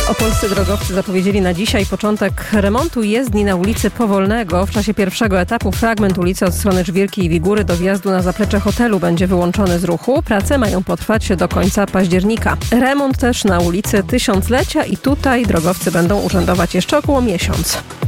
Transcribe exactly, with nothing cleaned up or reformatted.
Opolscy drogowcy zapowiedzieli na dzisiaj początek remontu jezdni na ulicy Powolnego. W czasie pierwszego etapu fragment ulicy od strony Żwirki i Wigury do wjazdu na zaplecze hotelu będzie wyłączony z ruchu. Prace mają potrwać do końca października. Remont też na ulicy Tysiąclecia i tutaj drogowcy będą urzędować jeszcze około miesiąc.